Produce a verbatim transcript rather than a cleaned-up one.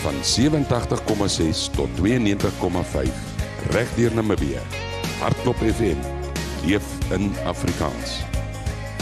van ses agt komma ses tot twee negentig komma vyf reg deur Namibië. Hardklop F M, leef in Afrikaans.